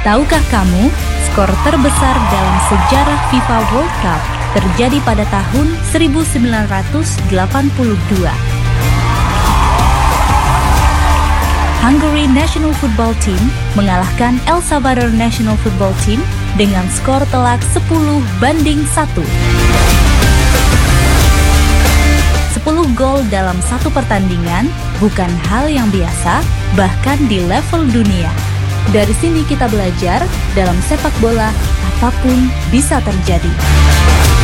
Tahukah kamu, skor terbesar dalam sejarah FIFA World Cup terjadi pada tahun 1982. Hungary National Football Team mengalahkan El Salvador National Football Team dengan skor telak 10-1. 10 gol dalam satu pertandingan bukan hal yang biasa, bahkan di level dunia. Dari sini kita belajar, dalam sepak bola apapun bisa terjadi.